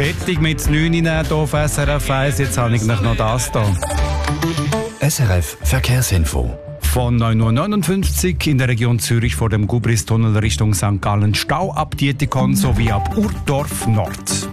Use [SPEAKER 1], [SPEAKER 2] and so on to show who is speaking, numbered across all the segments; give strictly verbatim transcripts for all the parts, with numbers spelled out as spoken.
[SPEAKER 1] Fertig mit neun hier auf S R F eins. Jetzt habe ich noch das hier.
[SPEAKER 2] S R F Verkehrsinfo.
[SPEAKER 1] Von neun Uhr neunundfünfzig in der Region Zürich vor dem Gubristunnel Richtung Sankt Gallen Stau ab Dietikon sowie ab Urdorf Nord.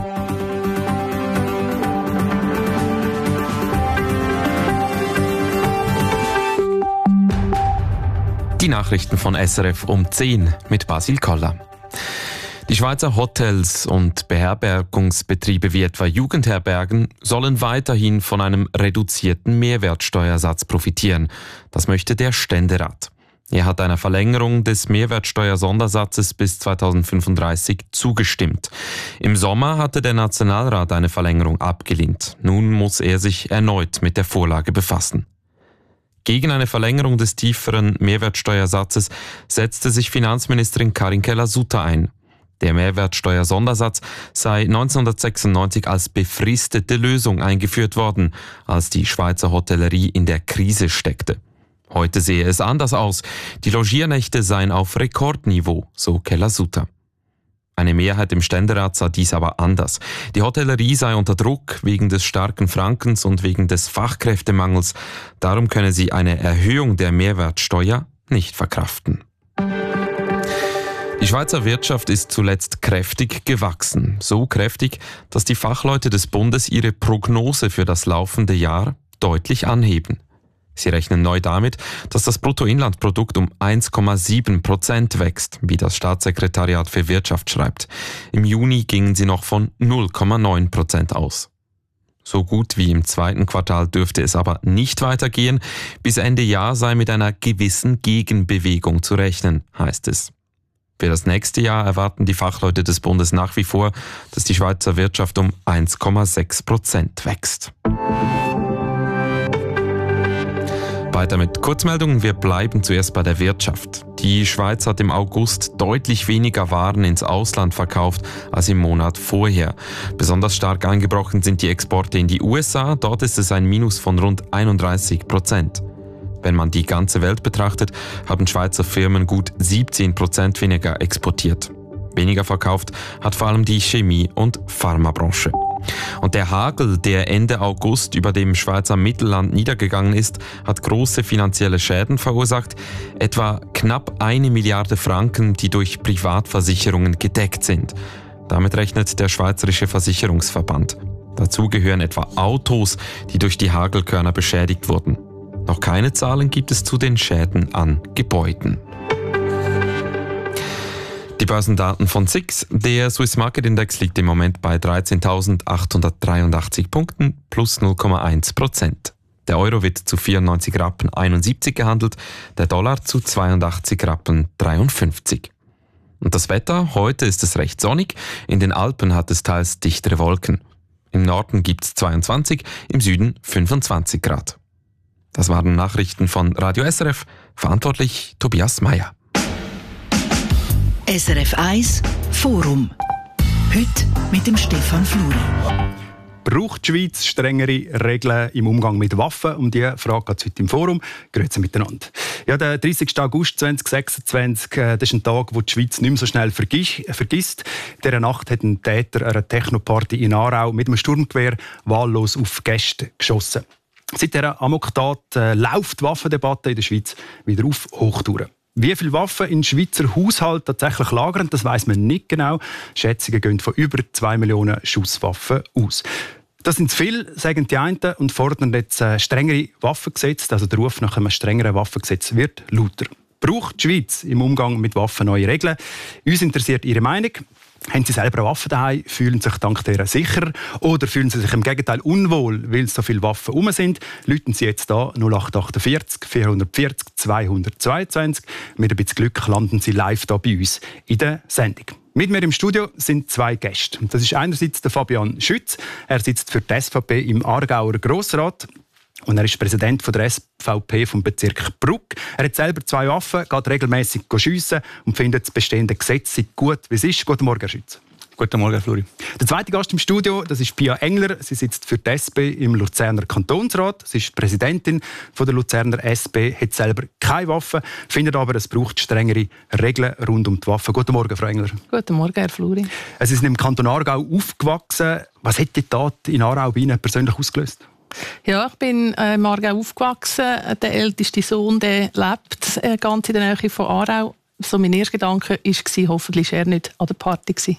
[SPEAKER 3] Die Nachrichten von S R F um zehn mit Basil Koller. Die Schweizer Hotels und Beherbergungsbetriebe wie etwa Jugendherbergen sollen weiterhin von einem reduzierten Mehrwertsteuersatz profitieren. Das möchte der Ständerat. Er hat einer Verlängerung des Mehrwertsteuersondersatzes bis zweitausendfünfunddreißig zugestimmt. Im Sommer hatte der Nationalrat eine Verlängerung abgelehnt. Nun muss er sich erneut mit der Vorlage befassen. Gegen eine Verlängerung des tieferen Mehrwertsteuersatzes setzte sich Finanzministerin Karin Keller-Sutter ein. Der Mehrwertsteuersondersatz sei neunzehnhundertsechsundneunzig als befristete Lösung eingeführt worden, als die Schweizer Hotellerie in der Krise steckte. Heute sehe es anders aus. Die Logiernächte seien auf Rekordniveau, so Keller-Sutter. Eine Mehrheit im Ständerat sah dies aber anders. Die Hotellerie sei unter Druck wegen des starken Frankens und wegen des Fachkräftemangels. Darum könne sie eine Erhöhung der Mehrwertsteuer nicht verkraften. Die Schweizer Wirtschaft ist zuletzt kräftig gewachsen. So kräftig, dass die Fachleute des Bundes ihre Prognose für das laufende Jahr deutlich anheben. Sie rechnen neu damit, dass das Bruttoinlandprodukt um eins Komma sieben Prozent wächst, wie das Staatssekretariat für Wirtschaft schreibt. Im Juni gingen sie noch von null Komma neun Prozent aus. So gut wie im zweiten Quartal dürfte es aber nicht weitergehen. Bis Ende Jahr sei mit einer gewissen Gegenbewegung zu rechnen, heißt es. Für das nächste Jahr erwarten die Fachleute des Bundes nach wie vor, dass die Schweizer Wirtschaft um eins Komma sechs Prozent wächst. Weiter mit Kurzmeldungen. Wir bleiben zuerst bei der Wirtschaft. Die Schweiz hat im August deutlich weniger Waren ins Ausland verkauft als im Monat vorher. Besonders stark eingebrochen sind die Exporte in die U S A. Dort ist es ein Minus von rund einunddreißig Prozent. Wenn man die ganze Welt betrachtet, haben Schweizer Firmen gut siebzehn Prozent weniger exportiert. Weniger verkauft hat vor allem die Chemie- und Pharmabranche. Und der Hagel, der Ende August über dem Schweizer Mittelland niedergegangen ist, hat große finanzielle Schäden verursacht, etwa knapp eine Milliarde Franken, die durch Privatversicherungen gedeckt sind. Damit rechnet der Schweizerische Versicherungsverband. Dazu gehören etwa Autos, die durch die Hagelkörner beschädigt wurden. Noch keine Zahlen gibt es zu den Schäden an Gebäuden. Die Börsendaten von S I X. Der Swiss Market Index liegt im Moment bei dreizehntausendachthundertdreiundachtzig Punkten plus null Komma eins Prozent. Der Euro wird zu vierundneunzig Rappen einundsiebzig gehandelt, der Dollar zu zweiundachtzig Rappen dreiundfünfzig. Und das Wetter? Heute ist es recht sonnig, in den Alpen hat es teils dichtere Wolken. Im Norden gibt es zweiundzwanzig, im Süden fünfundzwanzig Grad. Das waren Nachrichten von Radio S R F, verantwortlich Tobias Meyer.
[SPEAKER 4] S R F eins Forum. Heute mit dem Stefan Fluri.
[SPEAKER 1] Braucht die Schweiz strengere Regeln im Umgang mit Waffen? Um diese Frage geht es heute im Forum. Grüezi miteinander. Ja, der dreißigsten August zweitausendsechsundzwanzig, das ist ein Tag, wo die Schweiz nicht mehr so schnell vergisst. In dieser Nacht hat ein Täter einer Technoparty in Aarau mit einem Sturmgewehr wahllos auf Gäste geschossen. Seit dieser Amoktat äh, läuft die Waffendebatte in der Schweiz wieder auf Hochtouren. Wie viele Waffen in Schweizer Haushalten tatsächlich lagern, das weiss man nicht genau. Schätzungen gehen von über zwei Millionen Schusswaffen aus. Das sind zu viel, sagen die einen, und fordern jetzt äh, strengere Waffengesetze. Also der Ruf nach einem strengeren Waffengesetz wird lauter. Braucht die Schweiz im Umgang mit Waffen neue Regeln? Uns interessiert Ihre Meinung. Haben Sie selber eine Waffe daheim, fühlen sich dank der sicher oder fühlen Sie sich im Gegenteil unwohl, weil so viele Waffen herum sind? Läuten Sie jetzt da null acht achtundvierzig vierhundertvierzig zweihundertzweiundzwanzig. Mit ein bisschen Glück landen Sie live hier bei uns in der Sendung. Mit mir im Studio sind zwei Gäste. Das ist einerseits der Fabian Schütz. Er sitzt für die S V P im Aargauer Grossrat. Und er ist Präsident von der S V P vom Bezirk Brugg. Er hat selber zwei Waffen, geht regelmässig schiessen und findet das bestehende Gesetz gut, wie es ist. Guten Morgen, Herr Schütz.
[SPEAKER 5] Guten Morgen, Herr Fluri.
[SPEAKER 1] Der zweite Gast im Studio, das ist Pia Engler. Sie sitzt für die S P im Luzerner Kantonsrat. Sie ist Präsidentin von der Luzerner S P, hat selber keine Waffen, findet aber, es braucht strengere Regeln rund um die Waffen. Guten Morgen, Frau Engler.
[SPEAKER 6] Guten Morgen, Herr Fluri.
[SPEAKER 1] Sie sind im Kanton Aargau aufgewachsen. Was hat die Tat in Aarau bei Ihnen persönlich ausgelöst?
[SPEAKER 6] Ja, ich bin äh, im Aargau aufgewachsen. Der älteste Sohn der lebt äh, ganz in der Nähe von Aarau. So mein erster Gedanke war, hoffentlich war er nicht an der Party gewesen.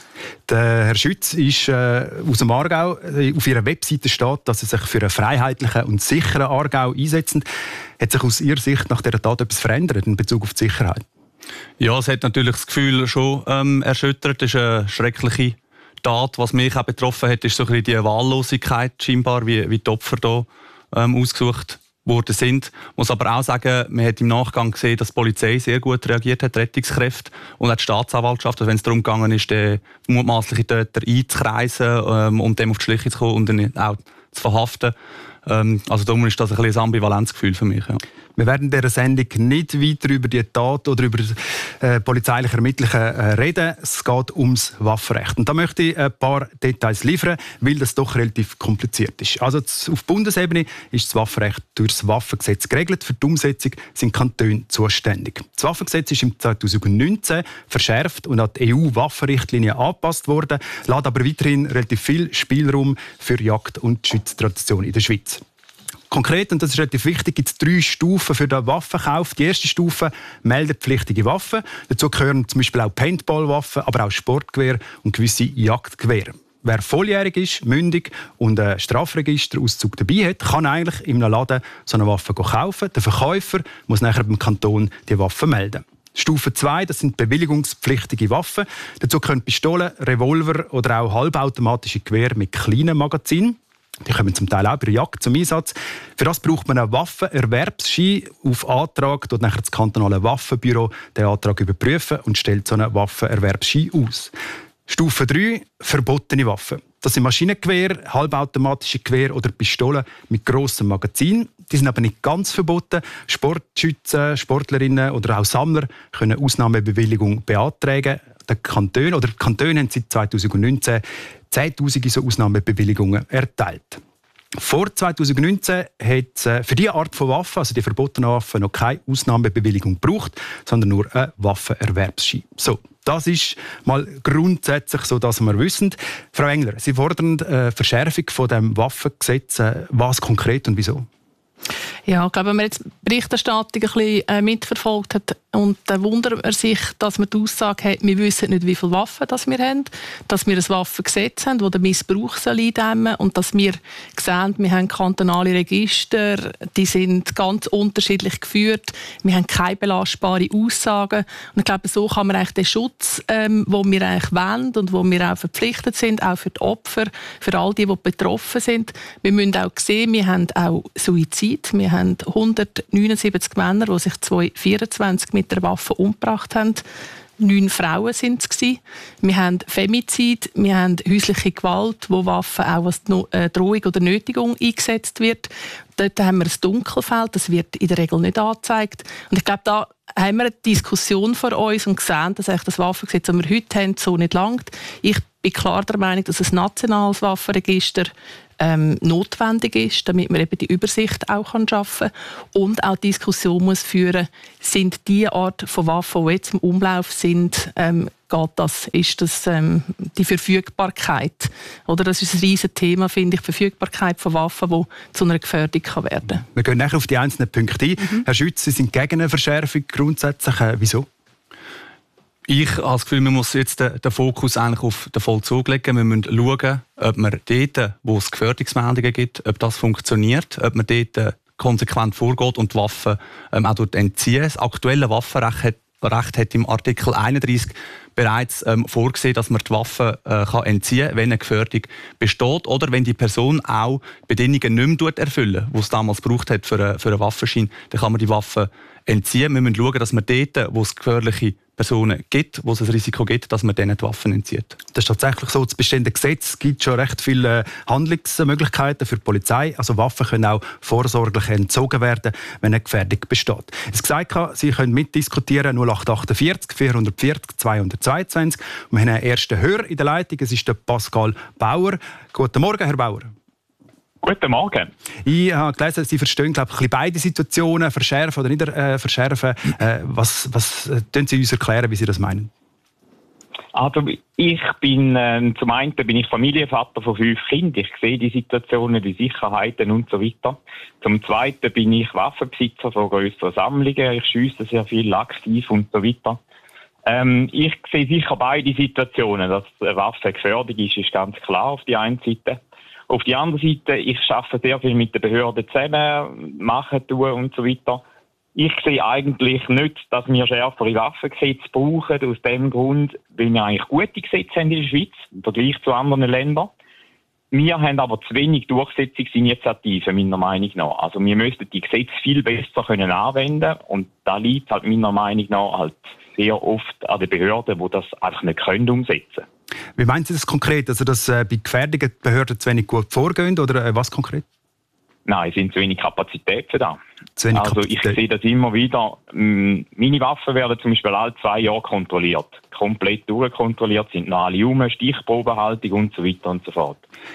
[SPEAKER 1] Der Herr Schütz ist äh, aus dem Aargau. Auf ihrer Webseite steht, dass er sich für einen freiheitlichen und sicheren Aargau einsetzt. Hat sich aus Ihrer Sicht nach dieser Tat etwas verändert in Bezug auf die Sicherheit?
[SPEAKER 5] Ja, es hat natürlich das Gefühl schon ähm, erschüttert. Es ist eine schreckliche Tat. Was mich auch betroffen hat, ist so ein bisschen die Wahllosigkeit, scheinbar, wie, wie die Opfer hier ähm, ausgesucht worden sind. Ich muss aber auch sagen, man hat im Nachgang gesehen, dass die Polizei sehr gut reagiert hat, die Rettungskräfte und auch die Staatsanwaltschaft, also wenn es darum gegangen ist, den mutmaßlichen Täter einzukreisen ähm, und dem auf die Schliche zu kommen und dann auch zu verhaften. Ähm, also darum ist das ein, ein ambivalentes Gefühl für mich. Ja.
[SPEAKER 1] Wir werden in dieser Sendung nicht weiter über die Tat oder über äh, polizeiliche Ermittlungen äh, reden. Es geht ums Waffenrecht. Und da möchte ich ein paar Details liefern, weil das doch relativ kompliziert ist. Also auf Bundesebene ist das Waffenrecht durch das Waffengesetz geregelt. Für die Umsetzung sind Kantone zuständig. Das Waffengesetz ist im zweitausendneunzehn verschärft und an die E U-Waffenrichtlinie angepasst worden, lässt aber weiterhin relativ viel Spielraum für Jagd- und Schütztradition in der Schweiz. Konkret, und das ist relativ wichtig, gibt es drei Stufen für den Waffenkauf. Die erste Stufe meldet pflichtige Waffen. Dazu gehören zum Beispiel auch Paintball-Waffen, aber auch Sportgewehre und gewisse Jagdgewehre. Wer volljährig ist, mündig und einen Strafregisterauszug dabei hat, kann eigentlich in einem Laden so eine Waffe kaufen. Der Verkäufer muss nachher beim Kanton die Waffe melden. Stufe zwei, das sind bewilligungspflichtige Waffen. Dazu gehören Pistolen, Revolver oder auch halbautomatische Gewehre mit kleinen Magazinen. Die kommen zum Teil auch bei der Jagd zum Einsatz. Für das braucht man einen Waffenerwerbsschein. Auf Antrag dort nachher das kantonale Waffenbüro den Antrag überprüfen und stellt so einen Waffenerwerbsschein aus. Stufe drei, verbotene Waffen. Das sind Maschinengewehre, halbautomatische Gewehre oder Pistolen mit grossem Magazin. Die sind aber nicht ganz verboten. Sportschützen, Sportlerinnen oder auch Sammler können Ausnahmebewilligung beantragen. Die Kantone, oder die Kantone haben seit zweitausendneunzehn zehntausende so Ausnahmebewilligungen erteilt. Vor zweitausendneunzehn hat es für diese Art von Waffen, also die verbotenen Waffen, noch keine Ausnahmebewilligung gebraucht, sondern nur einen Waffenerwerbsschein. So, das ist mal grundsätzlich so, dass wir wissen. Frau Engler, Sie fordern eine Verschärfung von dem Waffengesetz. Was konkret und wieso?
[SPEAKER 6] Ja, ich glaube, wenn man jetzt die Berichterstattung ein bisschen äh, mitverfolgt hat, und dann wundert man sich, dass man die Aussage hat, wir wissen nicht, wie viele Waffen das wir haben, dass wir ein Waffengesetz haben, das den Missbrauch eindämmen soll und dass wir sehen, wir haben kantonale Register, die sind ganz unterschiedlich geführt, wir haben keine belastbaren Aussagen und ich glaube, so kann man eigentlich den Schutz, ähm, den wir eigentlich wollen und wo wir auch verpflichtet sind, auch für die Opfer, für all die, die betroffen sind. Wir müssen auch sehen, wir haben auch Suizid, wir haben hundertneunundsiebzig Männer, die sich zweitausendvierundzwanzig mit der Waffe umgebracht haben. Neun Frauen waren es. Wir haben Femizid, wir haben häusliche Gewalt, wo Waffen auch als Drohung oder Nötigung eingesetzt wird. Dort haben wir ein Dunkelfeld, das wird in der Regel nicht angezeigt. Und ich glaube, da haben wir eine Diskussion vor uns und gesehen, dass das Waffengesetz, das wir heute haben, so nicht langt. Ich bin klar der Meinung, dass ein nationales Waffenregister ähm, notwendig ist, damit man eben die Übersicht auch schaffen kann. Und auch die Diskussion muss führen, sind die Art von Waffen, die jetzt im Umlauf sind, ähm, geht das, ist das ähm, die Verfügbarkeit? Oder das ist ein riesiges Thema, finde ich, die Verfügbarkeit von Waffen, die zu einer Gefährdung kann werden kann.
[SPEAKER 1] Wir gehen nachher auf die einzelnen Punkte ein. Mhm. Herr Schütz, Sie sind gegen eine Verschärfung grundsätzlich. Äh, wieso?
[SPEAKER 5] Ich habe das Gefühl, man muss jetzt den, den Fokus eigentlich auf den Vollzug legen. Wir müssen schauen, ob man dort, wo es Gefährdungsmeldungen gibt, ob das funktioniert, ob man dort konsequent vorgeht und die Waffen ähm, auch dort entziehen. Das aktuelle Waffenrecht hat, Recht hat im Artikel einunddreissig bereits ähm, vorgesehen, dass man die Waffe äh, kann entziehen kann, wenn eine Gefährdung besteht oder wenn die Person auch Bedingungen nicht mehr erfüllen, die es damals gebraucht hat für, eine, für einen Waffenschein, dann kann man die Waffe entziehen. Wir müssen schauen, dass man dort, wo es gefährliche Personen gibt, wo es ein Risiko gibt, dass man denen die Waffen entzieht.
[SPEAKER 1] Das ist tatsächlich so. Das bestehende Gesetz gibt schon recht viele Handlungsmöglichkeiten für die Polizei. Also Waffen können auch vorsorglich entzogen werden, wenn eine Gefährdung besteht. Es gesagt, Sie können mitdiskutieren, null acht acht vier vier vier vier zweihundertzweiundzwanzig. Wir haben einen ersten Hörer in der Leitung, es ist der Pascal Bauer. Guten Morgen, Herr Bauer.
[SPEAKER 7] Guten Morgen.
[SPEAKER 1] Ich habe gelesen, Sie verstehen, glaube ich, beide Situationen, verschärfen oder nicht äh, verschärfen. Äh, was was äh, können Sie uns erklären, wie Sie das meinen?
[SPEAKER 7] Also ich bin, äh, zum einen bin ich Familienvater von fünf Kindern. Ich sehe die Situationen, die Sicherheiten und so weiter. Zum zweiten bin ich Waffenbesitzer von grösseren Sammlungen. Ich schiesse sehr viel aktiv und so weiter. Ähm, ich sehe sicher beide Situationen. Dass eine Waffe gefährdet ist, ist ganz klar auf die einen Seite. Auf die andere Seite, ich arbeite sehr viel mit den Behörden zusammen, machen, tun und so weiter. Ich sehe eigentlich nicht, dass wir schärfere Waffengesetze brauchen, aus dem Grund, weil wir eigentlich gute Gesetze haben in der Schweiz, im Vergleich zu anderen Ländern. Wir haben aber zu wenig Durchsetzungsinitiativen, meiner Meinung nach. Also wir müssten die Gesetze viel besser können anwenden und da liegt halt meiner Meinung nach halt sehr oft an den Behörden, die das einfach nicht können umsetzen.
[SPEAKER 1] Wie meinen Sie das konkret? Also, dass äh, bei Gefährdungen die Behörden zu wenig gut vorgehen oder äh, was konkret?
[SPEAKER 7] Nein, es sind zu wenig Kapazitäten da.
[SPEAKER 1] Zu wenig
[SPEAKER 7] also ich
[SPEAKER 1] Kapazität.
[SPEAKER 7] sehe das immer wieder. Meine Waffen werden zum Beispiel alle zwei Jahre kontrolliert. Komplett durchkontrolliert, sind noch alle um, Stichprobenhaltung und so weiter und so fort.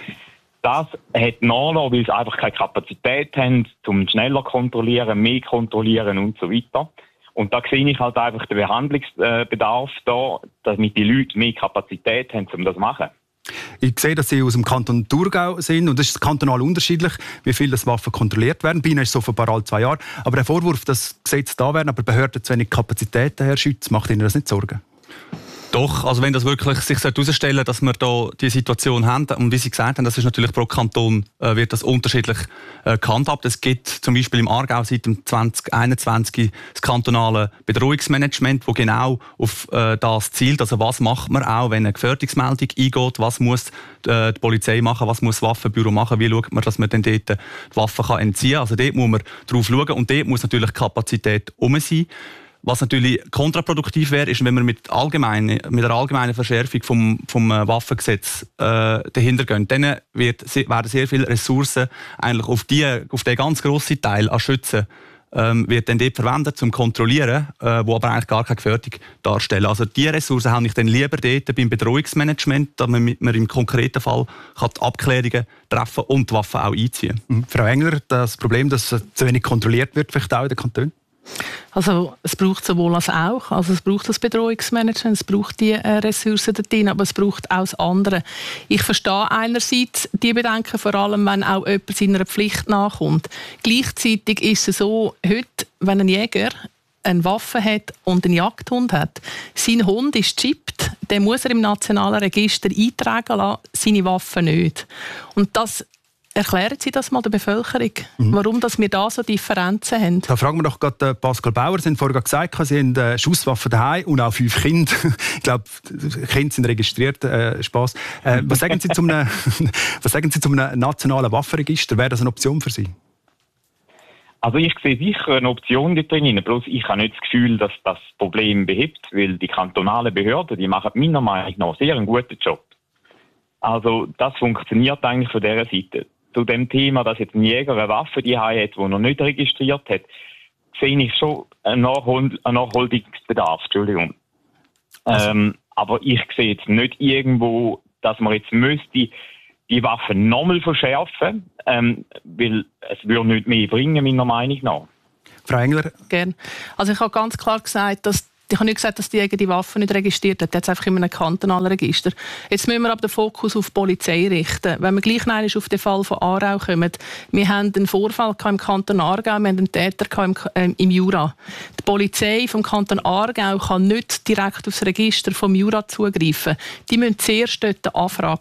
[SPEAKER 7] Das hat nachgelassen, weil sie einfach keine Kapazität haben, um schneller kontrollieren, mehr kontrollieren und so weiter. Und da sehe ich halt einfach den Behandlungsbedarf da, damit die Leute mehr Kapazität haben, um das zu machen.
[SPEAKER 1] Ich sehe, dass Sie aus dem Kanton Thurgau sind und es ist kantonal unterschiedlich, wie viel das Waffen kontrolliert werden. Bei Ihnen ist es offenbar alle zwei Jahre. Aber der Vorwurf, dass Gesetze da wären, aber Behörden zu wenig Kapazitäten, Herr Schütz, macht Ihnen das nicht Sorgen?
[SPEAKER 5] Doch, also wenn das wirklich sich herausstellen sollte, dass wir da die Situation haben, und wie Sie gesagt haben, das ist natürlich pro Kanton, äh, wird das unterschiedlich äh, gehandhabt. Es gibt zum Beispiel im Aargau seit dem zwanzig einundzwanzig das kantonale Bedrohungsmanagement, das genau auf äh, das zielt. Also was macht man auch, wenn eine Gefährdungsmeldung eingeht, was muss äh, die Polizei machen, was muss das Waffenbüro machen, wie schaut man, dass man dann dort die Waffen kann entziehen kann. Also dort muss man drauf schauen und dort muss natürlich Kapazität um sein. Was natürlich kontraproduktiv wäre, ist, wenn wir mit, allgemeine, mit einer allgemeinen Verschärfung vom, vom Waffengesetz äh, dahinter gehen. Dann wird, werden sehr viele Ressourcen eigentlich auf, die, auf den ganz grossen Teil an Schützen ähm, wird dann dort verwendet, um zu kontrollieren, äh, wo aber eigentlich gar keine Gefährdung darstellen. Also diese Ressourcen habe ich dann lieber dort beim Bedrohungsmanagement, damit man im konkreten Fall kann die Abklärungen treffen und die Waffen auch einziehen.
[SPEAKER 1] Mhm. Frau Engler, das Problem, dass zu wenig kontrolliert wird, vielleicht auch in den Kantonen?
[SPEAKER 6] Also es braucht sowohl als auch. Also es braucht das Bedrohungsmanagement, es braucht die äh, Ressourcen dort, aber es braucht auch das andere. Ich verstehe einerseits die Bedenken, vor allem wenn auch jemand seiner Pflicht nachkommt. Gleichzeitig ist es so, heute, wenn ein Jäger eine Waffe hat und einen Jagdhund hat, sein Hund ist chippt, dann muss er im nationalen Register eintragen lassen, seine Waffe nicht. Und das erklären Sie das mal der Bevölkerung, mhm. warum dass wir da so Differenzen haben?
[SPEAKER 1] Da fragen wir doch gerade Pascal Bauer. Sie haben vorhin gesagt, Sie haben äh, Schusswaffen daheim und auch fünf Kinder. Ich glaube, Kinder sind registriert. Äh, Spass. Äh, was sagen Sie zu einem, was sagen Sie zu einem nationalen Waffenregister? Wäre das eine Option für Sie?
[SPEAKER 7] Also ich sehe sicher eine Option da drin, bloß ich habe nicht das Gefühl, dass das Problem behebt, weil die kantonalen Behörden, die machen meiner Meinung nach sehr einen guten Job. Also das funktioniert eigentlich von dieser Seite. Zu dem Thema, dass jetzt ein Jäger eine Waffe die hat, die er nicht registriert hat, sehe ich schon einen, Nachhol- einen Nachholungsbedarf. Entschuldigung. Also. Ähm, aber ich sehe jetzt nicht irgendwo, dass man jetzt müsste die Waffen nochmal verschärfen, ähm, weil es würde nicht mehr bringen, meiner Meinung nach.
[SPEAKER 1] Frau Engler?
[SPEAKER 6] Gerne. Also ich habe ganz klar gesagt, dass Ich habe nicht gesagt, dass die Jäger die Waffen nicht registriert hat. Die hat es einfach in einem kantonalen Register. Jetzt müssen wir aber den Fokus auf die Polizei richten. Wenn wir gleich noch auf den Fall von Aarau kommen. Wir haben einen Vorfall im Kanton Aargau, wir haben einen Täter im, äh, im Jura. Die Polizei vom Kanton Aargau kann nicht direkt auf das Register vom Jura zugreifen. Die müssen zuerst dort anfragen.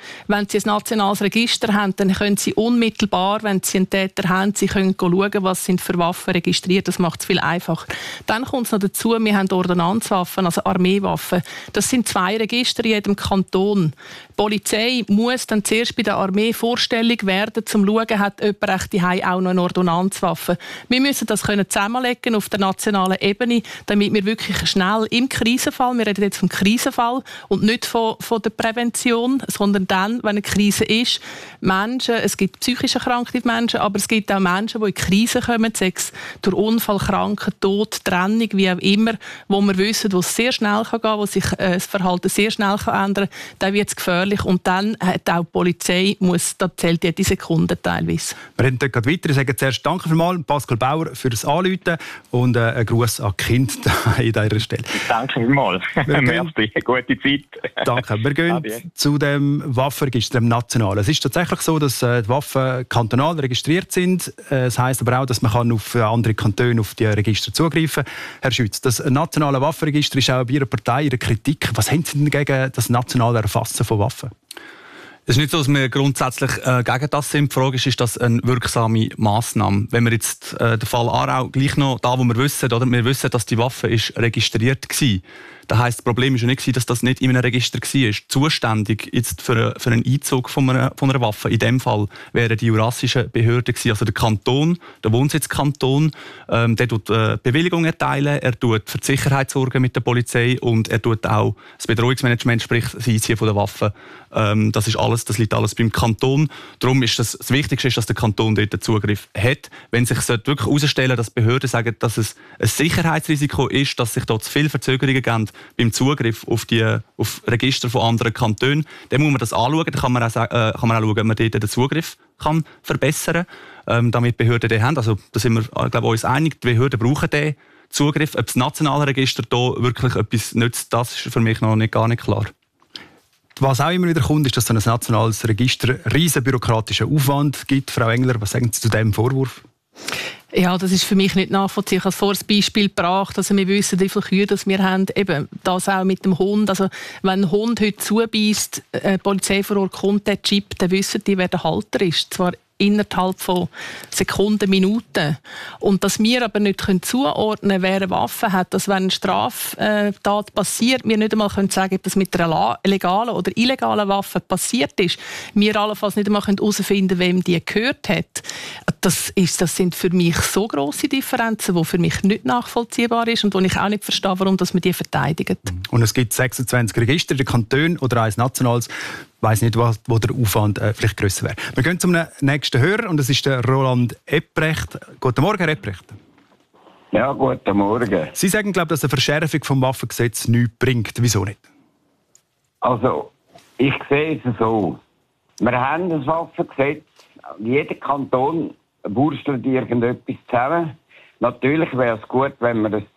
[SPEAKER 6] Wenn Sie ein nationales Register haben, dann können Sie unmittelbar, wenn Sie einen Täter haben, Sie können schauen, was sind für Waffen registriert. Das macht es viel einfacher. Dann kommt es noch dazu, wir haben Ordnanzwaffen, also Armeewaffen. Das sind zwei Register in jedem Kanton. Die Polizei muss dann zuerst bei der Armee vorstellig werden, um zu schauen, hat jemand echt daheim auch noch eine Ordnanzwaffe. Wir müssen das können zusammenlegen auf der nationalen Ebene, damit wir wirklich schnell im Krisenfall, wir reden jetzt vom Krisenfall und nicht von, von der Prävention, sondern dann, wenn eine Krise ist, Menschen, es gibt psychisch erkrankte Menschen, aber es gibt auch Menschen, die in Krisen kommen, sei es durch Unfall, Kranken, Tod, Trennung, wie auch immer, wo wir wissen, wo es sehr schnell kann gehen, wo sich äh, das Verhalten sehr schnell kann ändern kann, dann wird es gefährlich. Und dann hat auch die Polizei, muss, da zählt jede Sekunde teilweise. Wir
[SPEAKER 1] reden gerade weiter. Ich sage zuerst danke vielmals Pascal Bauer für das Anrufen und äh, einen Gruß an die Kinder an dieser Stelle.
[SPEAKER 7] Danke vielmals. Merci, gute Zeit.
[SPEAKER 1] Danke. Wir gehen Adieu. Zu dem Waffenregister, dem nationalen. Es ist tatsächlich so, dass äh, die Waffen kantonal registriert sind. Äh, das heisst aber auch, dass man kann auf andere Kantone auf die Register zugreifen kann. Herr Schütz, das nationale Waffenregister ist auch bei Ihrer Partei Ihre Kritik. Was haben Sie denn gegen das nationale Erfassen von Waffen?
[SPEAKER 5] Es ist nicht so, dass wir grundsätzlich äh, gegen das sind. Die Frage ist, ist das eine wirksame Massnahme? Wenn wir jetzt äh, den Fall Aarau gleich noch da, wo wir wissen, oder wir wissen, dass die Waffe ist registriert war. Das heisst, das Problem war ja nicht, dass das nicht in einem Register war. Zuständig jetzt für, für einen Einzug von einer, von einer Waffe, in dem Fall wären die jurassischen Behörden gewesen, also der Kanton, der Wohnsitzkanton, ähm, der tut äh, Bewilligung erteilen, er tut für die Sicherheit sorgen mit der Polizei und er tut auch das Bedrohungsmanagement, sprich das Einziehen von der Waffe. Ähm, das ist alles, das liegt alles beim Kanton. Darum ist das, das Wichtigste, ist, dass der Kanton dort den Zugriff hat. Wenn sich wirklich herausstellen, dass Behörden sagen, dass es ein Sicherheitsrisiko ist, dass sich dort zu viele Verzögerungen geben beim Zugriff auf die auf Register von anderen Kantonen, dann muss man das anschauen. Dann kann man auch, sagen, äh, kann man auch schauen, ob man dort den Zugriff kann verbessern kann, ähm, damit Behörden den haben. Also da sind wir äh, glaube ich, uns einig, die Behörden brauchen den Zugriff. Ob das nationale Register da wirklich etwas nützt, das ist für mich noch nicht, gar nicht klar.
[SPEAKER 1] Was auch immer wieder kommt, ist, dass so ein nationales Register riesen bürokratischen Aufwand gibt. Frau Engler, was sagen Sie zu diesem Vorwurf?
[SPEAKER 6] Ja, das ist für mich nicht nachvollziehbar. Ich habe vorhin das Beispiel gebracht, also wir wissen, wie viele Kühe das wir haben. Eben das auch mit dem Hund. Also wenn ein Hund heute zubeißt, äh, die Polizei vor Ort kommt, der Chip, dann wissen die, wer der Halter ist. Zwar innerhalb von Sekunden, Minuten. Und dass wir aber nicht zuordnen können, wer eine Waffe hat, dass wenn eine Straftat passiert, wir nicht einmal sagen können, ob das mit einer legalen oder illegalen Waffe passiert ist, wir allenfalls nicht einmal herausfinden können, wem die gehört hat. Das, ist, das sind für mich so grosse Differenzen, die für mich nicht nachvollziehbar sind und wo ich auch nicht verstehe, warum dass man die verteidigt.
[SPEAKER 1] Und es gibt sechsundzwanzig Register, der Kanton oder eins nationales. Ich weiss nicht, wo der Aufwand äh, vielleicht grösser wäre. Wir gehen zum nächsten Hörer und das ist der Roland Epprecht. Guten Morgen, Herr Epprecht.
[SPEAKER 8] Ja, guten Morgen.
[SPEAKER 1] Sie sagen, glaube ich, dass eine Verschärfung des Waffengesetzes nichts bringt. Wieso nicht?
[SPEAKER 8] Also, ich sehe es so. Wir haben ein Waffengesetz. Jeder Kanton wurstelt irgendetwas zusammen. Natürlich wäre es gut, wenn man ein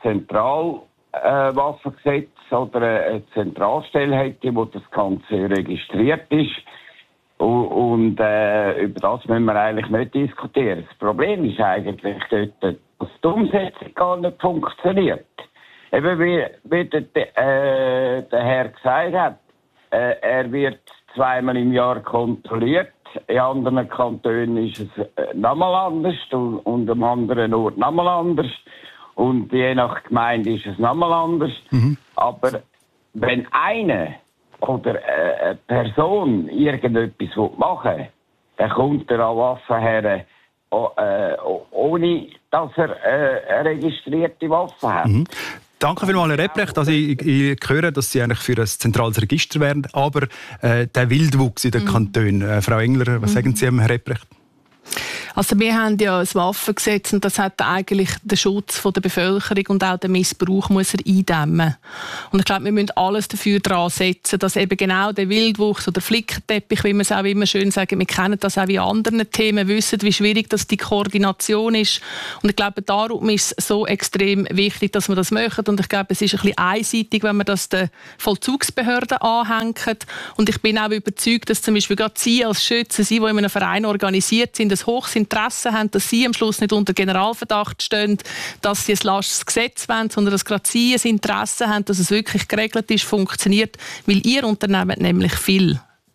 [SPEAKER 8] Zentralwaffengesetz äh, oder eine Zentralstelle hätte, wo das Ganze registriert ist. Und, und äh, über das müssen wir eigentlich nicht diskutieren. Das Problem ist eigentlich dort, dass die Umsetzung gar nicht funktioniert. Eben wie, wie der, äh, der Herr gesagt hat, äh, er wird zweimal im Jahr kontrolliert. In anderen Kantonen ist es äh, nochmal anders und, und am anderen Ort nochmal anders. Und je nach Gemeinde ist es nochmal anders. Mhm. Aber wenn eine oder äh, eine Person irgendetwas machen will, dann kommt er an Waffen her, äh, ohne dass er äh, eine registrierte Waffe hat.
[SPEAKER 1] Mhm. Danke vielmals, Herr Epprecht. Also ich, ich höre, dass Sie eigentlich für ein zentrales Register wären, aber äh, der Wildwuchs in den mhm. Kantonen. Äh, Frau Engler, was mhm. sagen Sie, Herr Epprecht?
[SPEAKER 6] Also wir haben ja ein Waffengesetz und das hat eigentlich den Schutz der Bevölkerung und auch den Missbrauch muss er eindämmen. Und ich glaube, wir müssen alles dafür dran setzen, dass eben genau der Wildwuchs oder Flickenteppich, wie wir es auch immer schön sagen, wir kennen das auch in anderen Themen, wissen, wie schwierig das die Koordination ist. Und ich glaube, darum ist es so extrem wichtig, dass wir das machen. Und ich glaube, es ist ein bisschen einseitig, wenn man das den Vollzugsbehörden anhängt. Und ich bin auch überzeugt, dass zum Beispiel gerade Sie als Schützen, Sie, die in einem Verein organisiert sind, ein hohes Interesse haben, dass Sie am Schluss nicht unter Generalverdacht stehen, dass Sie ein lasches Gesetz wollen, sondern dass gerade Sie ein Interesse haben, dass es wirklich geregelt ist, funktioniert, weil Ihr Unternehmen nämlich viel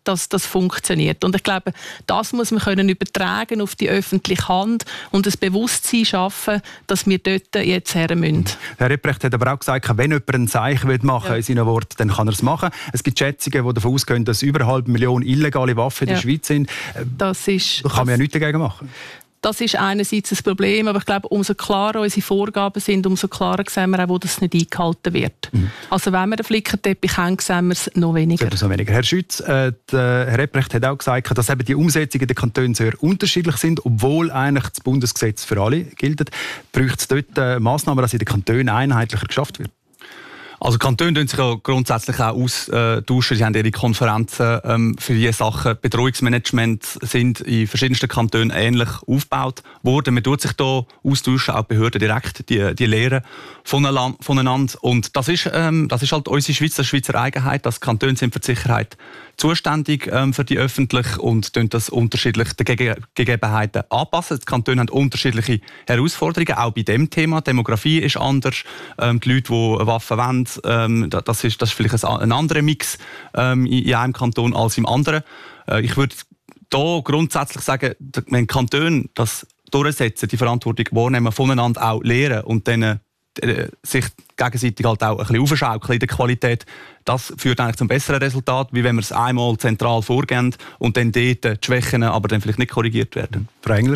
[SPEAKER 6] dass das funktioniert. Und ich glaube, das muss man können übertragen auf die öffentliche Hand und das Bewusstsein schaffen, dass wir dort jetzt her müssen.
[SPEAKER 1] Herr Rebrecht hat aber auch gesagt, wenn jemand ein Zeichen machen will, ja. in seinen Worten, dann kann er es machen. Es gibt Schätzungen, die davon ausgehen, dass über eine halbe Million illegale Waffen in ja. der Schweiz sind.
[SPEAKER 6] Das ist,
[SPEAKER 1] da kann man
[SPEAKER 6] das
[SPEAKER 1] ja nichts dagegen machen.
[SPEAKER 6] Das ist einerseits ein Problem, aber ich glaube, umso klarer unsere Vorgaben sind, umso klarer sehen wir auch, wo das nicht eingehalten wird. Mhm. Also wenn wir den Flickenteppich haben, sehen wir es noch weniger.
[SPEAKER 1] noch weniger. Herr Schütz, äh, der Herr Rebrecht hat auch gesagt, dass eben die Umsetzungen in den Kantonen sehr unterschiedlich sind, obwohl eigentlich das Bundesgesetz für alle gilt. Braucht es dort äh, Massnahmen, dass in den Kantonen einheitlicher geschafft wird?
[SPEAKER 5] Also Kantone tun sich ja grundsätzlich auch austauschen. Sie haben ihre Konferenzen ähm, für diese Sachen. Bedrohungsmanagement sind in verschiedensten Kantonen ähnlich aufgebaut worden. Man tut sich da austauschen, auch Behörden direkt, die, die lehren voneinander. Und das ist, ähm, das ist halt unsere Schweizer, Schweizer Eigenheit. Das Kantone sind für die Sicherheit zuständig ähm, für die öffentlich und tun das unterschiedlich den Gege- Gegebenheiten anpassen. Die Kantone haben unterschiedliche Herausforderungen, auch bei dem Thema. Die Demografie ist anders. Ähm, die Leute, die Waffen wollen, ähm, das, ist, das ist vielleicht ein, ein anderer Mix ähm, in, in einem Kanton als im anderen. Äh, ich würde da grundsätzlich sagen, wenn Kantone das durchsetzen, die Verantwortung wahrnehmen, voneinander auch lehren und dann sich gegenseitig halt auch ein bisschen aufschaukeln in der Qualität, das führt eigentlich zum besseren Resultat, wie wenn wir es einmal zentral vorgehen und dann dort die Schwächen aber dann vielleicht nicht korrigiert werden.
[SPEAKER 1] Frau Engler?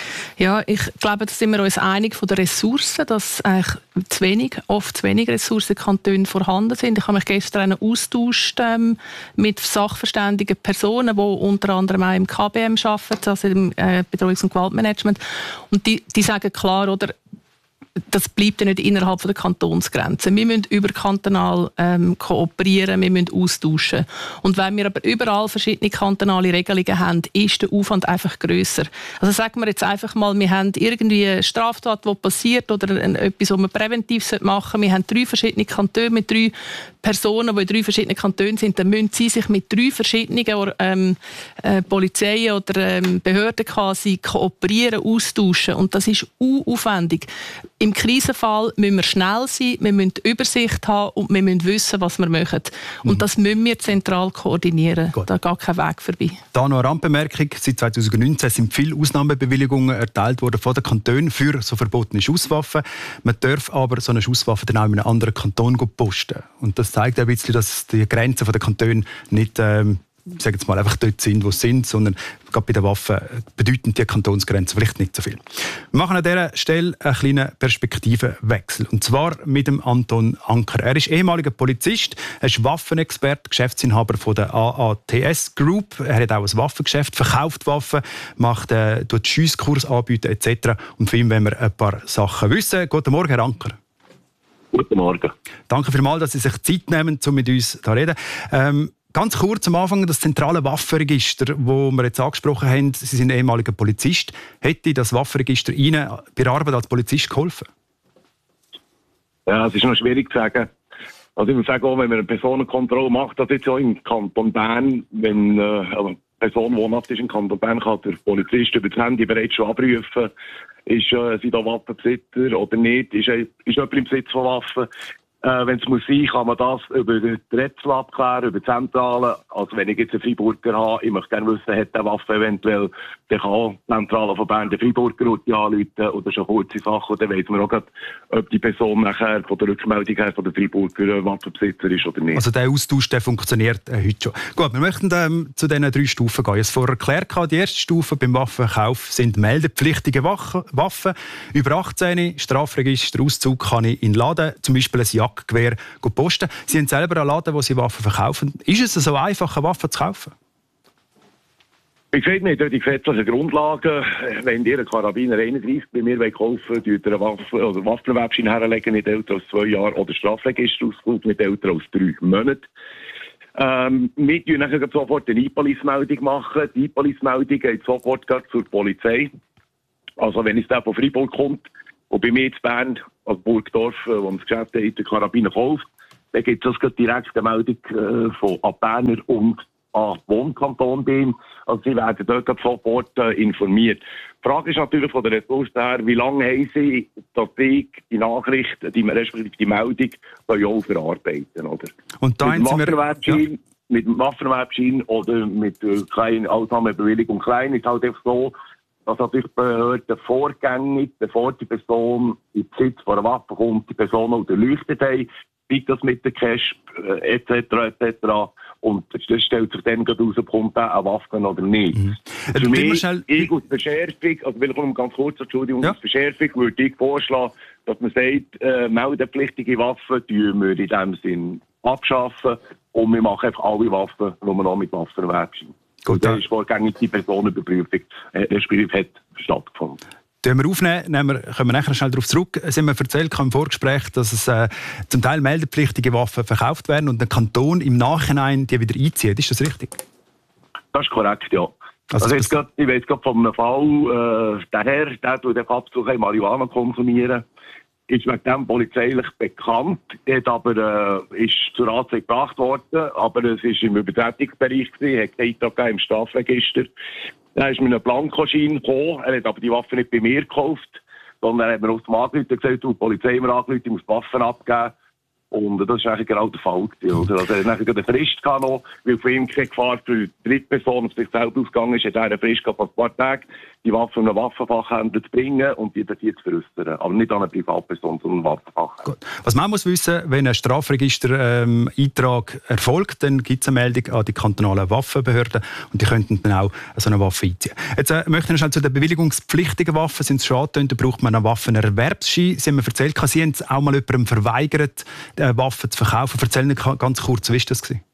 [SPEAKER 6] Ja, ich glaube, da sind wir uns einig von den Ressourcen, dass eigentlich zu wenig, oft zu wenig Ressourcen in Kantonen vorhanden sind. Ich habe mich gestern austauscht ähm, mit sachverständigen Personen, die unter anderem auch im K B M arbeiten, also im äh, Bedrohungs- und Gewaltmanagement. Und die, die sagen klar, oder, das bleibt ja nicht innerhalb der Kantonsgrenzen. Wir müssen überkantonal ähm, kooperieren, wir müssen austauschen. Und wenn wir aber überall verschiedene kantonale Regelungen haben, ist der Aufwand einfach grösser. Also sagen wir jetzt einfach mal, wir haben irgendwie eine Straftat, die passiert oder etwas, was wir präventiv machen sollen. Wir haben drei verschiedene Kantone mit drei Personen, die in drei verschiedenen Kantonen sind. Dann müssen sie sich mit drei verschiedenen ähm, äh, Polizeien oder ähm, Behörden quasi kooperieren, austauschen. Und das ist unaufwendig. Im Krisenfall müssen wir schnell sein, wir müssen die Übersicht haben und wir müssen wissen, was wir machen. Und mhm. das müssen wir zentral koordinieren. Gut. Da geht kein Weg vorbei.
[SPEAKER 1] Da noch eine Randbemerkung. Seit zwanzig neunzehn sind viele Ausnahmebewilligungen erteilt worden von den Kantonen für so verbotene Schusswaffen. Man darf aber so eine Schusswaffe dann auch in einem anderen Kanton posten. Und das zeigt ein bisschen, dass die Grenzen der Kantone nicht ähm, ich sage jetzt mal, einfach dort sind, wo sie sind, sondern gerade bei den Waffen bedeuten die Kantonsgrenzen vielleicht nicht so viel. Wir machen an dieser Stelle einen kleinen Perspektivenwechsel. Und zwar mit dem Anton Anker. Er ist ehemaliger Polizist, er ist Waffenexperte, Geschäftsinhaber von der A A T S Group. Er hat auch ein Waffengeschäft, verkauft Waffen, macht äh, dort Schiesskurs anbieten et cetera. Und von ihm wollen wir ein paar Sachen wissen. Guten Morgen, Herr Anker.
[SPEAKER 9] Guten Morgen.
[SPEAKER 1] Danke vielmals, dass Sie sich Zeit nehmen, um mit uns zu reden. Ähm, Ganz kurz am Anfang das zentrale Waffenregister, das wir jetzt angesprochen haben. Sie sind ehemaliger Polizist. Hätte das Waffenregister Ihnen bei der Arbeit als Polizist geholfen?
[SPEAKER 9] Ja, es ist noch schwierig zu sagen. Also ich muss sagen, auch wenn man eine Personenkontrolle macht, das jetzt auch im Kanton Bern, wenn äh, eine Person wohnhaft ist im Kanton Bern, kann der Polizist über das Handy bereits schon abrufen, ist äh, sie da Waffenbesitzer oder nicht, ist, ist jemand im Besitz von Waffen. Äh, wenn es muss sein, kann man das über die Rätsel abklären, über die Zentrale. Also wenn ich jetzt einen Freiburger habe, ich möchte gerne wissen, hat der Waffe eventuell, dann kann auch die Zentrale von Bern den Freiburger anrufen oder schon kurze Sachen. Dann weiss man auch grad, ob die Person nachher von der Rückmeldung her von der Freiburger Waffenbesitzer ist oder nicht.
[SPEAKER 1] Also der Austausch der funktioniert äh, heute schon. Gut, wir möchten ähm, zu diesen drei Stufen gehen. Ich habe es vorher erklärt, die erste Stufe beim Waffenkauf sind meldepflichtige Waffen. Über achtzehn, Strafregister, Auszug kann ich in den Laden, zum Beispiel ein Jagd Gewehr posten. Sie haben selber einen Laden, wo Sie Waffen verkaufen. Ist es so einfach, eine Waffe zu kaufen?
[SPEAKER 9] Wie gesagt, wir haben die gesetzlichen Grundlagen. Wenn ihr einen Karabiner einunddreißig bei mir kaufen wollt, tut ihr eine Waffe, oder Waffenbewerbschein herlegen, nicht älter als zwei Jahre, oder Strafregisterausflug nicht älter als drei Monate. Ähm, wir tun dann sofort eine E-Police-Meldung machen. Die E-Police-Meldung geht sofort zur Polizei. Also wenn es da von Freiburg kommt, und bei mir in Bern, als Burgdorf, wo das Geschäft hat, den Karabiner kauft, dann gibt es direkt eine Meldung äh, von an Berner und an Wohnkanton bei ihm. Also sie werden dort sofort äh, informiert. Die Frage ist natürlich von der Ressource her, wie lange haben sie, dass sie die Nachricht, die, respektive die Meldung, auch verarbeiten, oder?
[SPEAKER 1] Und da haben Sie mir...
[SPEAKER 9] Ja. mit dem Waffenerwerbschein oder mit der kleinen Ausnahmebewilligung klein ist halt einfach so, dass natürlich die Behörden vorgängig, bevor die Person in Besitz von einer Waffe kommt, die Person unterleuchtet haben, wie das mit der Cash äh, et cetera et cetera. Und das stellt sich dann gerade raus, kommt da eine Waffe oder nicht. Mhm. Für mich, schnell... ich aus Verschärfung, also will ich noch ganz kurz, Entschuldigung, ja. aus Verschärfung würde ich vorschlagen, dass man sagt, äh, meldepflichtige Waffen tun wir in dem Sinn abschaffen und wir machen einfach alle Waffen, die man noch mit Waffenerwerb sind. Gut, da ist vorgängig die Personenüberprüfung, äh, der Spiel hat stattgefunden.
[SPEAKER 1] Den wir aufnehmen, nehmen wir, kommen wir nachher schnell darauf zurück. Sie haben mir erzählt im Vorgespräch, dass es äh, zum Teil meldepflichtige Waffen verkauft werden und der Kanton im Nachhinein die wieder einzieht. Ist das richtig?
[SPEAKER 9] Das ist korrekt, ja. Also, also jetzt grad, ich weiß gerade von einem Fall, äh, der Herr, der tut den Abzug Marihuana konsumieren, ist wegen dem polizeilich bekannt, hat aber, äh, ist zur Anzeige gebracht worden, aber es war im Übertretungsbereich, er hat keinen Eintrag im Strafregister. Dann ist mit einem Blankoschein gekommen, er hat aber die Waffe nicht bei mir gekauft, sondern er hat mir aus dem Angerufen gesagt, die Polizei mir angerufen, ich muss die Waffen abgeben. Und das war eigentlich genau der Fall. Oder? Also er hatte eine Frist gehabt noch, weil von ihm keine Gefahr für die Drittperson auf sich selbst ausgegangen ist, hat er eine Frist gehabt, von ein paar Tagen die Waffe an einen Waffenfachhändler zu bringen und die dort zu veräußern. Aber nicht an eine Privatperson, sondern einen Waffenfachhändler. Was man muss wissen, wenn ein Strafregister-Eintrag ähm, erfolgt, dann gibt es eine Meldung an die kantonalen Waffenbehörden und die könnten dann auch so eine Waffe einziehen. Jetzt äh, möchte ich noch zu den bewilligungspflichtigen Waffen. Sind es schon angetönt, da braucht man einen Waffenerwerbsschein. Sie haben mir erzählt, Sie haben es auch mal jemandem verweigert, äh, Waffen zu verkaufen. Erzählen Sie ganz kurz, wie war das gewesen?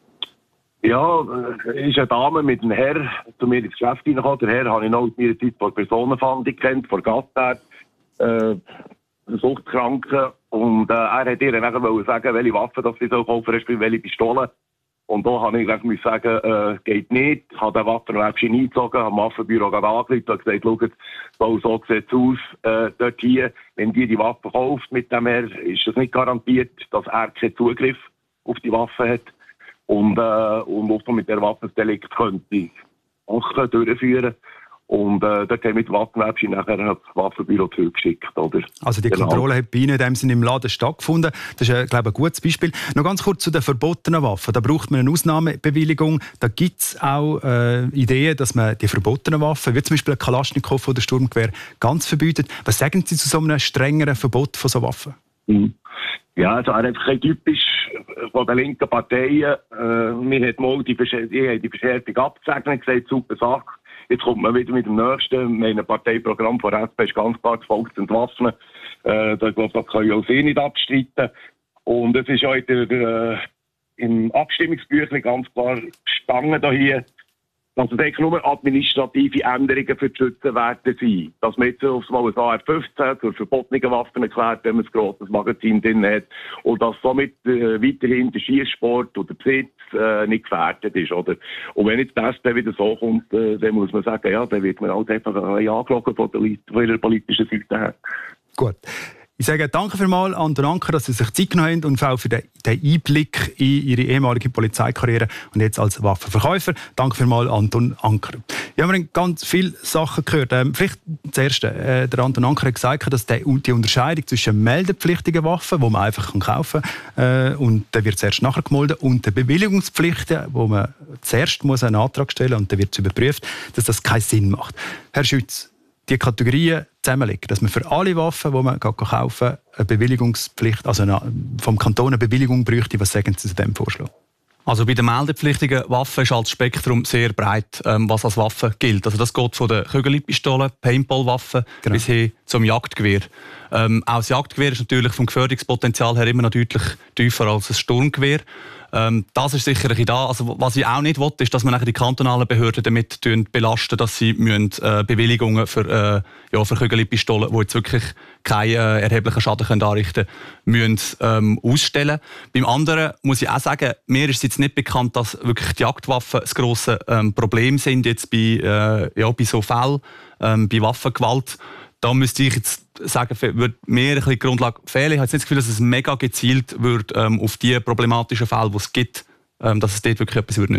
[SPEAKER 9] Ja, es ist eine Dame mit einem Herr zu mir ins Geschäft reingekommen. Der Herr habe ich noch aus meiner Zeit vor Personenfahndung kennt, vor Gattard, äh, Suchtkranken. Und äh, er hat ihr dann wollen sagen, welche Waffen das sie so kaufen, respektive welche Pistolen. Und da habe ich gesagt, sagen, äh, geht nicht. Ich habe den Waffenerwerbschein eingezogen, habe dem Waffenbüro angerufen und gesagt, schaut, so, so sieht es aus, äh, dort hier. Wenn die die Waffe kauft mit dem Herr, ist das nicht garantiert, dass er keinen Zugriff auf die Waffe hat. Und, äh, und auch mit der Waffendelikt könnte auch durchführen. Und äh, dort haben wir mit dem Waffenerwerbschein nachher das Waffenbüro zurückgeschickt. Oder? Also die genau. Kontrolle hat bei Ihnen in dem Sinne im Laden stattgefunden. Das ist, äh, glaube ich, ein gutes Beispiel. Noch ganz kurz zu den verbotenen Waffen. Da braucht man eine Ausnahmebewilligung. Da gibt es auch äh, Ideen, dass man die verbotenen Waffen, wie zum Beispiel ein Kalaschnikow oder Sturmgewehr, ganz verbietet. Was sagen Sie zu so einem strengeren Verbot von so Waffen? Mhm. Ja, also einfach ein typisch von den linken Parteien. Äh, mir hat mal die, die, die Verschärfung abgesegnet, gesagt, super Sache. Jetzt kommt man wieder mit dem nächsten. Mein Parteiprogramm von S P ist ganz klar, das Volk zu entwaffnen. Äh, da, glaub, das können ja auch Sie nicht abstreiten. Und es ist heute äh, im Abstimmungsbüchlein ganz klar gestanden hier, dass es eigentlich nur administrative Änderungen für die Schützenwerte sind. Dass man jetzt aufs Mal ein A R fünfzehn zur verbotenen Waffen erklärt, wenn man ein grosses Magazin drin hat. Und dass somit äh, weiterhin der Schießsport oder der Besitz äh, nicht gefährdet ist. Oder? Und wenn jetzt das dann wieder so kommt, äh, dann muss man sagen, ja, dann wird man halt einfach ein bisschen angelogen von der, von ihrer politischen Seite her. Gut. Ich sage danke vielmals an Anton Anker, dass Sie sich Zeit genommen haben und auch für den, den Einblick in Ihre ehemalige Polizeikarriere und jetzt als Waffenverkäufer. Danke vielmals, Anton Anker. Ja, wir haben ganz viele Sachen gehört. Ähm, vielleicht das Erste. Äh, der Anton Anker hat gesagt, dass der, die Unterscheidung zwischen meldepflichtigen Waffen, die man einfach kaufen kann, äh, und dann wird es erst nachher gemolden, und den Bewilligungspflichten, wo man zuerst muss einen Antrag stellen muss und dann wird es überprüft, dass das keinen Sinn macht. Herr Schütz, die Kategorien zusammenlegen, dass man für alle Waffen, die man kaufen kann, eine Bewilligungspflicht, also eine, vom Kanton eine Bewilligung bräuchte. Was sagen Sie zu diesem Vorschlag?
[SPEAKER 5] Also bei den meldepflichtigen Waffen ist halt das Spektrum sehr breit, ähm, was als Waffe gilt. Also das geht von den Kügelpistolen, Paintballwaffen genau. bis hin zum Jagdgewehr. Ähm, auch das Jagdgewehr ist natürlich vom Gefährdungspotenzial her immer noch deutlich tiefer als ein Sturmgewehr. Ähm, das ist sicherlich da. Also, was ich auch nicht will, ist, dass man die kantonalen Behörden damit belasten, dass sie müssen, äh, Bewilligungen für, äh, ja, für Kügelpistolen, die jetzt wirklich keinen äh, erheblichen Schaden können anrichten können, müssen, ähm, ausstellen. Beim anderen muss ich auch sagen, mir ist jetzt nicht bekannt, dass wirklich die Jagdwaffen das grosse ähm, Problem sind jetzt bei, äh, ja, bei so Fällen, ähm, bei Waffengewalt. Da müsste ich jetzt sagen, würde mir ein bisschen die Grundlage fehlen. Ich habe jetzt nicht das Gefühl, dass es mega gezielt wird ähm, auf die problematischen Fälle, die es gibt, ähm, dass es dort wirklich etwas würde nützen.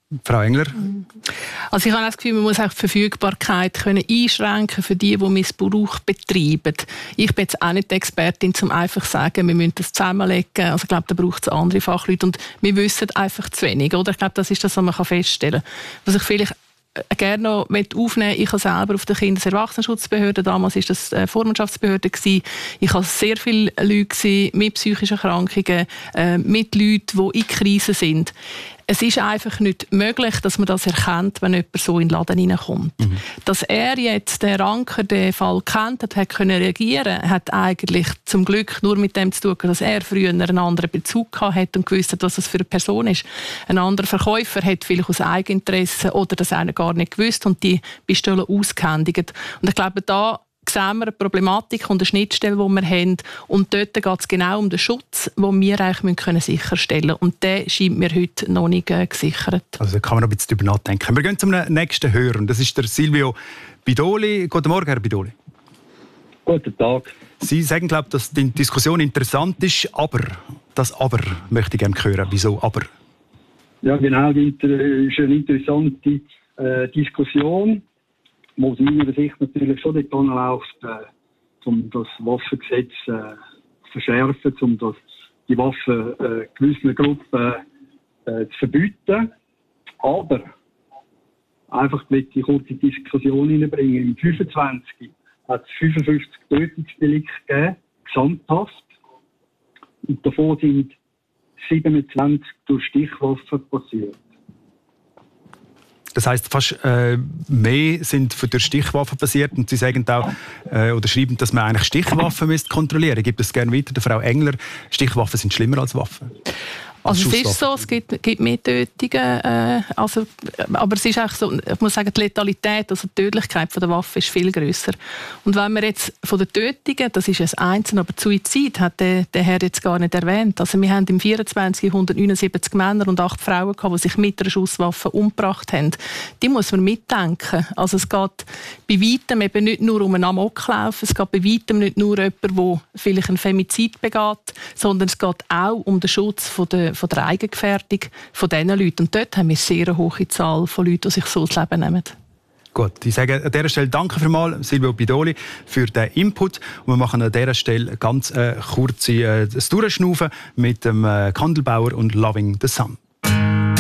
[SPEAKER 1] Frau Engler?
[SPEAKER 6] Also ich habe das Gefühl, man muss auch die Verfügbarkeit können einschränken für die, die Missbrauch betreiben. Ich bin jetzt auch nicht die Expertin, um einfach zu sagen, wir müssen das zusammenlegen. Also ich glaube, da braucht es andere Fachleute und wir wissen einfach zu wenig. Oder? Ich glaube, das ist das, was man feststellen kann. Was ich vielleicht gerne noch aufnehmen möchte, ich habe selber auf der Kindes- und Erwachsenenschutzbehörde, damals war das eine Vormundschaftsbehörde, ich hatte sehr viele Leute mit psychischen Erkrankungen, mit Leuten, die in Krisen sind. Es ist einfach nicht möglich, dass man das erkennt, wenn jemand so in den Laden hineinkommt. Mhm. Dass er jetzt, der Ranker, den Fall kennt hat, hat können reagieren, hat eigentlich zum Glück nur mit dem zu tun, dass er früher einen anderen Bezug gehabt hat und gewusst hat, was das für eine Person ist. Ein anderer Verkäufer hat vielleicht aus Eigeninteresse oder das einer gar nicht gewusst und die Pistole ausgehändigt. Und ich glaube, da sehen wir eine Problematik und eine Schnittstelle, die wir haben. Und dort geht es genau um den Schutz, den wir eigentlich können sicherstellen müssen. Und der scheint mir heute noch nicht äh, gesichert.
[SPEAKER 1] Also da kann man noch ein bisschen darüber nachdenken. Wir gehen zum nächsten Hörer. Das ist der Silvio Bidoli. Guten Morgen, Herr Bidoli.
[SPEAKER 10] Guten Tag.
[SPEAKER 1] Sie sagen, glaube ich, dass die Diskussion interessant ist, aber das Aber möchte ich gerne hören. Wieso aber?
[SPEAKER 10] Ja, genau. Das ist eine interessante äh, Diskussion, wo aus meiner Sicht natürlich schon dort läuft, äh, um das Waffengesetz äh, zu verschärfen, um das, die Waffen äh, gewissen Gruppen äh, zu verbieten. Aber einfach mit die kurze Diskussion hineinbringen. Im fünfundzwanzig hat es fünfundfünfzig Tötungsdelikte gegeben, Gesamthaft. Und davon sind siebenundzwanzig durch Stichwaffen passiert.
[SPEAKER 1] Das heisst, fast äh, mehr sind von der Stichwaffe passiert und Sie sagen auch, äh, oder schreiben, dass man eigentlich Stichwaffen kontrollieren müsste. Gibt es gerne weiter der Frau Engler, Stichwaffen sind schlimmer als Waffen?
[SPEAKER 6] Also es ist so, es gibt, gibt mehr Tötungen, äh, also, aber es ist auch so, ich muss sagen, die Letalität, also die Tödlichkeit von der Waffe ist viel grösser. Und wenn wir jetzt von den Tötungen, das ist ein Einzelne, aber die Suizid hat der, der Herr jetzt gar nicht erwähnt. Also wir haben im vierundzwanzig hundertneunundsiebzig Männer und acht Frauen gehabt, die sich mit einer Schusswaffe umgebracht haben. Die muss man mitdenken. Also es geht bei weitem eben nicht nur um einen Amoklauf, es geht bei weitem nicht nur um jemanden, der vielleicht einen Femizid begeht, sondern es geht auch um den Schutz von der von der Eigengefährdung von diesen Leuten. Und dort haben wir eine sehr hohe Zahl von Leuten, die sich so das Leben nehmen.
[SPEAKER 1] Gut, ich sage an dieser Stelle danke vielmals, Silvio Bidoli, für den Input. Und wir machen an dieser Stelle ganz äh, kurze äh, Durchschnaufen mit dem äh, Kandelbauer und Loving the Sun.